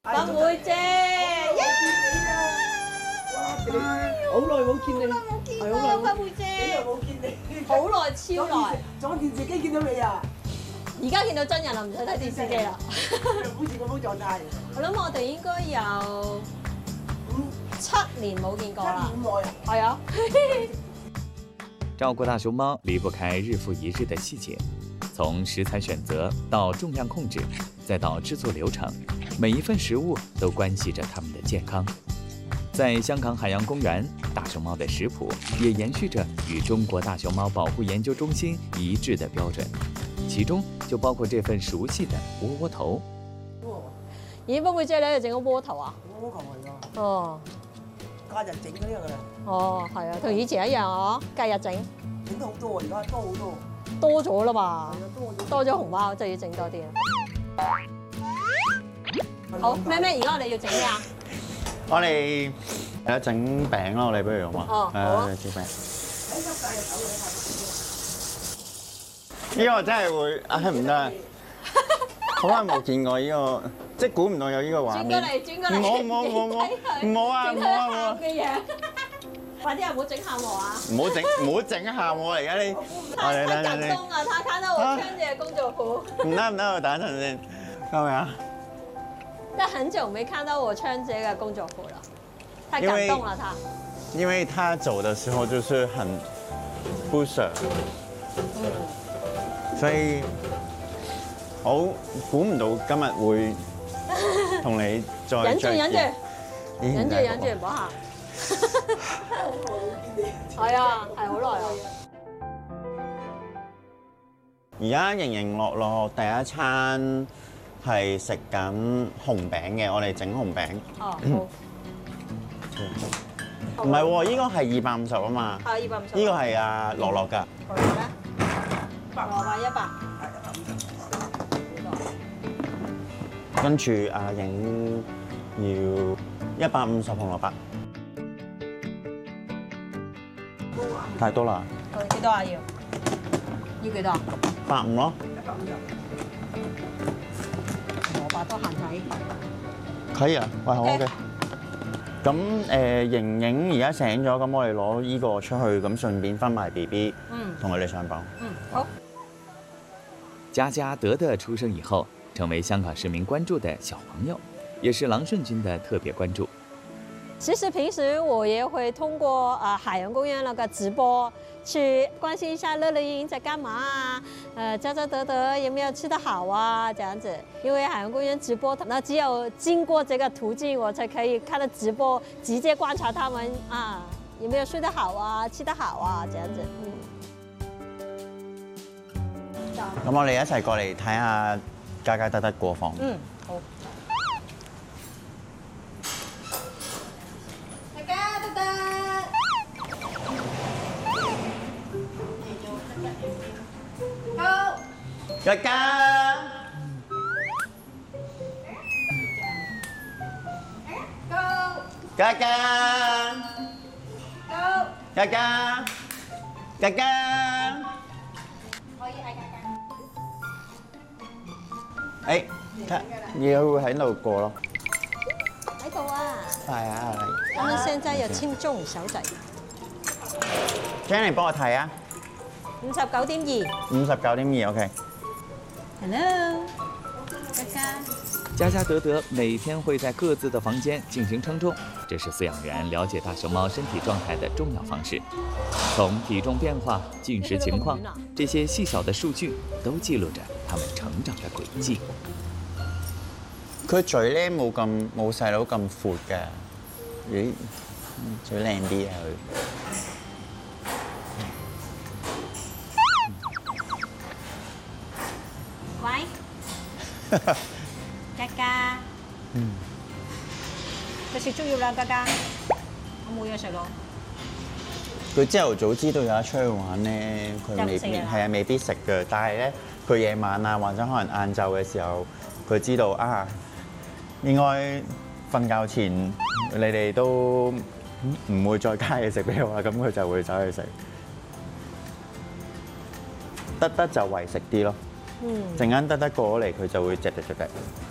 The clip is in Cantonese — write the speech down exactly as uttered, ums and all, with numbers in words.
阿妹姐， 好耐冇見你， 冇見係好耐過阿妹姐， 冇見你， 好耐超耐。 撞電視機見到你啊！ 而家見到真人啦，唔使睇電視機啦。 好似咁樣狀態。 我諗我哋應該有七年冇見過啦。 咁耐啊！ 係啊。 照顾大熊猫离不开日复一日的细节，从食材选择到重量控制，再到制作流程，每一份食物都关系着它们的健康。在香港海洋公园，大熊猫的食谱也延续着与中国大熊猫保护研究中心一致的标准，其中就包括这份熟悉的窝窝头。 咦，寶妹姐你喺度整個窩頭啊？ 窩頭嚟㗎， 哦， 假日整嗰啲㗎啦， 哦，係啊，同以前一樣哦，假日整整得好多啊！而家多好多， 多咗啦嘛， 係啊，多咗。 多咗紅包就要整多啲啦。好，咩咩？而家我哋要整咩啊？ 我哋係啊整餅咯，我哋不如好嘛？ 哦，好啊。 整餅。呢個真係會啊唔得，好耐冇見過呢個，即係估唔到有呢個畫轉過面。 嚟，轉過嚟。 唔好唔好唔好唔好唔好啊唔好啊唔好啊！ 嘅嘢，快啲啊！唔好整喊我啊！ 唔好整唔好整下我而家你， 太嚟嚟太感嚟動了，他看到我穿着工作服， 唔得唔得，我等一陣先，係咪啊？ 但很久沒看到我穿這個工作服了，太因為感動了他。 因為他走的時候就是很不捨，所以我估唔到今日會同你再忍住忍住， 咦忍住忍住唔好喊。係啊，係好耐啊。 而家盈盈樂樂第一餐係食緊紅餅嘅，我哋整紅餅。 哦，好。 唔係喎，呢個係二百五十啊嘛。 係二百五十。 呢個係阿樂樂㗎。 佢咧，蘿蔔一百。 跟住阿影要一百五十紅蘿蔔。太多啦。 佢幾多啊？要？要幾多？ 百五咯。 蘿蔔都限睇。 可以啊，喂，好 OK。咁誒，盈盈而家醒咗，咁我哋攞依個出去，咁順便分埋 B B， 嗯， 同佢哋上磅。 嗯，好。 佳佳德德出生以后，成为香港市民关注的小朋友，也是郎顺军的特别关注。 其實平時我也會通過啊海洋公園那個直播去關心一下樂樂英在幹嘛啊，呃佳佳德德有沒有吃得好啊，這樣子。因為海洋公園直播，那只有經過這個途徑，我才可以看到直播，直接觀察他們啊有沒有睡得好啊，吃得好啊，這樣子。嗯。 咁我哋一齊過嚟睇下佳佳德德過房。 嗯，好。佳佳德德。好。 佳佳。佳佳。佳佳。佳佳。誒，他也會喺度過咯。 喺度啊！ 係啊， 我們現在有聽眾小仔， Jenny 幫我睇啊， 五十九點二。 五十九點二 OK。 Hello，佳佳。 佳佳德德每天会在各自的房间进行称重，这是饲养员了解大熊猫身体状态的重要方式。从体重变化、进食情况，这些细小的数据都记录着它们成長嘅軌跡。 佢嘴咧冇咁冇細佬咁闊嘅，咦，嘴靚啲啊佢。 喂，佳佳。嗯。你食粥要啦，佳佳。我冇嘢食咯。 佢朝頭早知道有得出去玩咧，佢未必係啊，未必食嘅。但係咧，佢夜晚啊，或者可能晏晝嘅時候，佢知道啊，應該瞓覺前你哋都唔會再加嘢食俾我啦，咁佢就會走去食。德德就為食啲咯，陣間德德過咗嚟，佢就會隻隻隻隻。